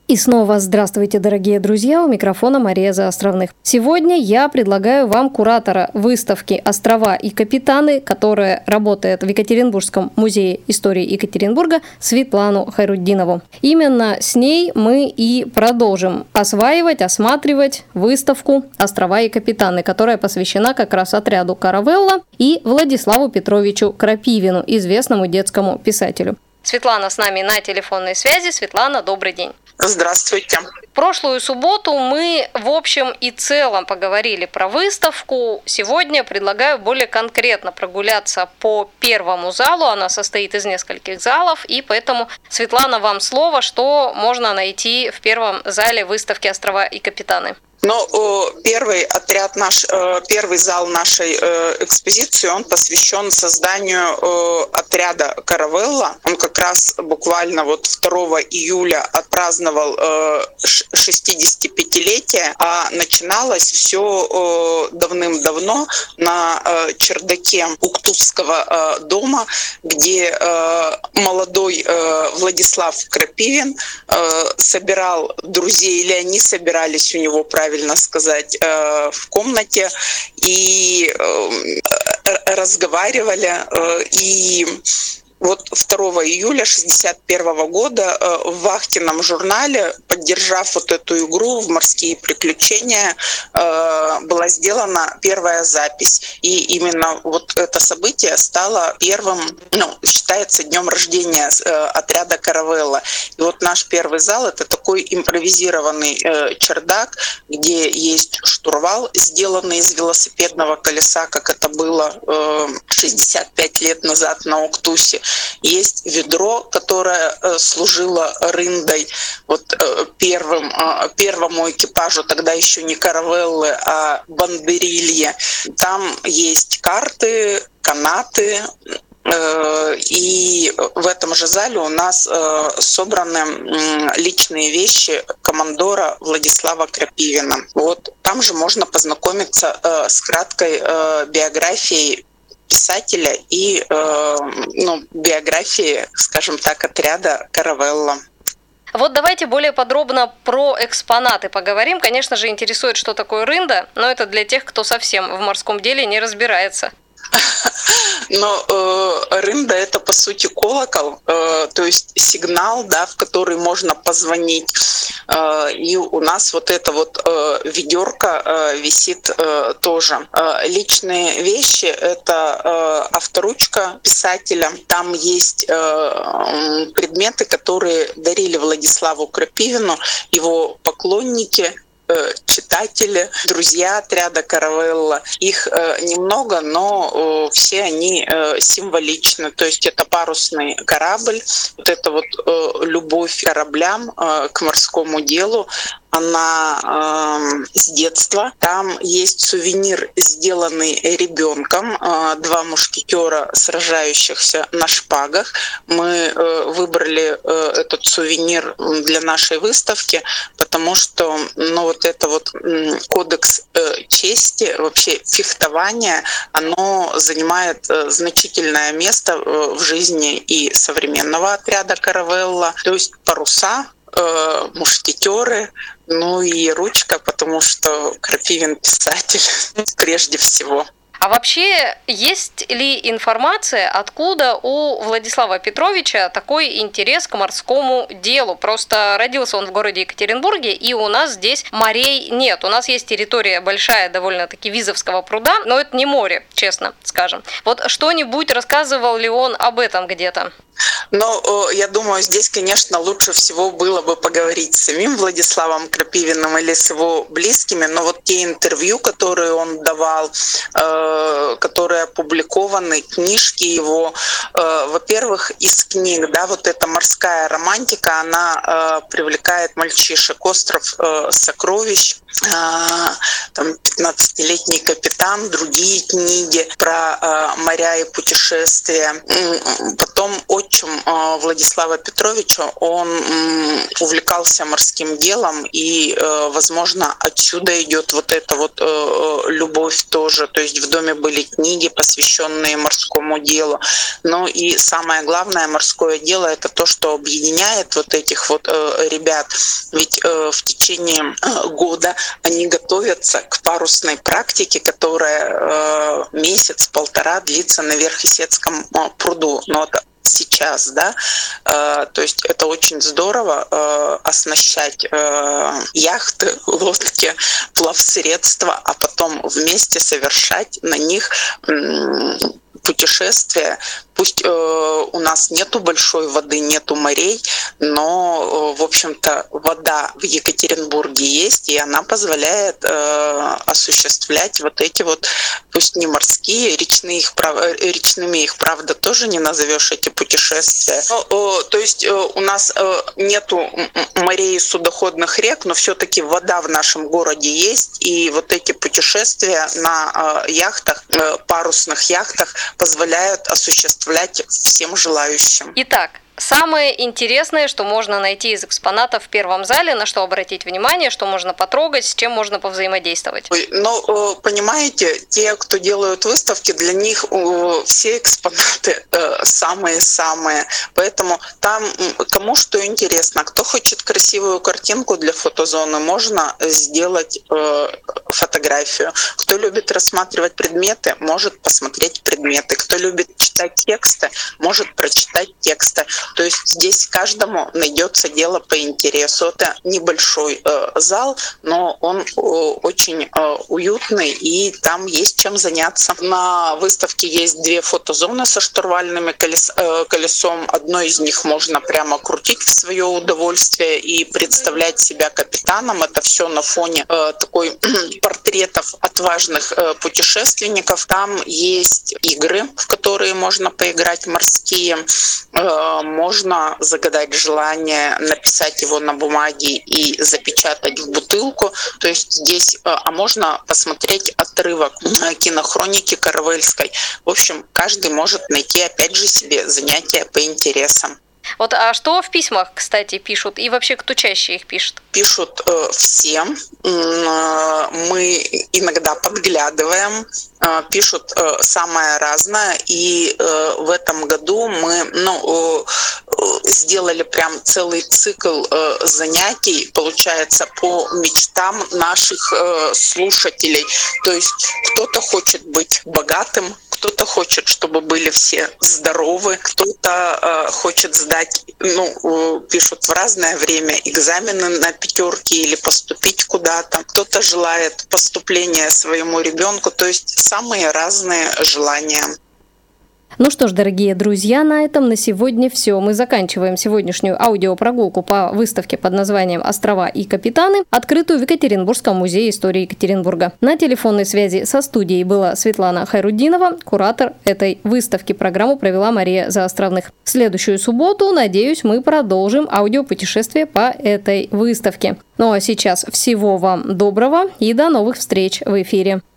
И снова здравствуйте, дорогие друзья, у микрофона Мария Заостровных. Сегодня я предлагаю вам куратора выставки «Острова и капитаны», которая работает в Екатеринбургском музее истории Екатеринбурга, Светлану Хайрутдинову. Именно с ней мы и продолжим осматривать выставку «Острова и капитаны», которая посвящена как раз отряду Каравелла и Владиславу Петровичу Крапивину, известному детскому писателю. Светлана с нами на телефонной связи. Светлана, добрый день. Здравствуйте. В прошлую субботу мы в общем и целом поговорили про выставку. Сегодня предлагаю более конкретно прогуляться по первому залу. Она состоит из нескольких залов, и поэтому, Светлана, вам слово, что можно найти в первом зале выставки «Острова и капитаны». Первый зал нашей экспозиции, он посвящен созданию отряда Каравелла. Он как раз буквально 2 июля отпраздновал 65-летие, а начиналось все давным-давно на чердаке Уктусского дома, где молодой Владислав Крапивин собирал друзей, или они собирались у него, правильно сказать, в комнате и разговаривали. И 2 июля 1961 года в Вахтином журнале, поддержав эту игру в морские приключения, была сделана первая запись. И именно это событие стало первым, считается днем рождения отряда Каравелла. И наш первый зал — это такой импровизированный чердак, где есть штурвал, сделанный из велосипедного колеса, как это было 65 лет назад на Уктусе. Есть ведро, которое служило рындой первому экипажу, тогда еще не Каравеллы, а бандерилье. Там есть карты, канаты. И в этом же зале у нас собраны личные вещи командора Владислава Крапивина. Там же можно познакомиться с краткой биографией писателя и биографии, скажем так, отряда Каравелла. Давайте более подробно про экспонаты поговорим. Конечно же, интересует, что такое рында, но это для тех, кто совсем в морском деле не разбирается. Но рында — это по сути колокол, то есть сигнал, в который можно позвонить. И у нас это ведерко висит тоже. Личные вещи — это авторучка писателя. Там есть предметы, которые дарили Владиславу Крапивину его поклонники, читатели, друзья отряда Каравелла. Их немного, но все они символичны. То есть это парусный корабль, любовь к кораблям, к морскому делу, она с детства. Там есть сувенир, сделанный ребенком, 2 мушкетера, сражающихся на шпагах. Мы выбрали этот сувенир для нашей выставки, потому что кодекс чести, вообще фехтование, оно занимает значительное место в жизни и современного отряда Каравелла. То есть паруса, мушкетеры, и ручка, потому что Крапивин писатель прежде всего. А вообще, есть ли информация, откуда у Владислава Петровича такой интерес к морскому делу? Просто родился он в городе Екатеринбурге, и у нас здесь морей нет. У нас есть территория большая, довольно-таки Визовского пруда, но это не море, честно скажем. Что-нибудь рассказывал ли он об этом где-то? Я думаю, здесь, конечно, лучше всего было бы поговорить с самим Владиславом Крапивиным или с его близкими, но те интервью, которые он давал, которые опубликованы, книжки его, во-первых, из книг, эта морская романтика, она привлекает мальчишек. «Остров сокровищ», 15-летний капитан, другие книги про моря и путешествия. Потом очень отчим Владислава Петровича, он увлекался морским делом, и, возможно, отсюда идет вот эта вот любовь тоже. То есть в доме были книги, посвященные морскому делу. Но и самое главное, морское дело — это то, что объединяет вот этих вот ребят. Ведь в течение года они готовятся к парусной практике, которая месяц-полтора длится на Верхесецком пруду. Но это сейчас, да, то есть это очень здорово оснащать яхты, лодки, плавсредства, а потом вместе совершать на них путешествия. Пусть у нас нету большой воды, нету морей, но, в общем-то, вода в Екатеринбурге есть, и она позволяет осуществлять вот эти вот, пусть не морские, речными их, правда, тоже не назовешь эти путешествия. То есть у нас нету морей и судоходных рек, но все-таки вода в нашем городе есть, и вот эти путешествия на яхтах, парусных яхтах позволяют осуществлять всем желающим. Итак, самое интересное, что можно найти из экспонатов в первом зале, на что обратить внимание, что можно потрогать, с чем можно повзаимодействовать? Ну, понимаете, те, кто делают выставки, для них все экспонаты самые-самые. Поэтому там кому что интересно. Кто хочет красивую картинку для фотозоны, можно сделать фотографию. Кто любит рассматривать предметы, может посмотреть предметы. Кто любит читать тексты, может прочитать тексты. То есть здесь каждому найдется дело по интересу. Это небольшой зал, но он очень уютный, и там есть чем заняться. На выставке есть 2 фотозоны со штурвальным колесом. Одно из них можно прямо крутить в свое удовольствие и представлять себя капитаном. Это все на фоне такой портретов отважных путешественников. Там есть игры, в которые можно поиграть, морские. Можно загадать желание, написать его на бумаге и запечатать в бутылку. То есть здесь, а можно посмотреть отрывок кинохроники Карвельской. В общем, каждый может найти, опять же, себе занятия по интересам. Вот, а что в письмах, кстати, пишут? И вообще, кто чаще их пишет? Пишут все. Мы иногда подглядываем. Пишут самое разное. И в этом году мы сделали прям целый цикл занятий, получается, по мечтам наших слушателей. То есть кто-то хочет быть богатым, кто-то хочет, чтобы были все здоровы, кто-то хочет сдать, пишут в разное время, экзамены на 5 или поступить куда-то. Кто-то желает поступления своему ребенку, то есть самые разные желания. Ну что ж, дорогие друзья, на этом на сегодня все. Мы заканчиваем сегодняшнюю аудиопрогулку по выставке под названием «Острова и капитаны», открытую в Екатеринбургском музее истории Екатеринбурга. На телефонной связи со студией была Светлана Хайруддинова, куратор этой выставки. Программу провела Мария Заостровных. В следующую субботу, надеюсь, мы продолжим аудиопутешествие по этой выставке. Ну а сейчас всего вам доброго и до новых встреч в эфире.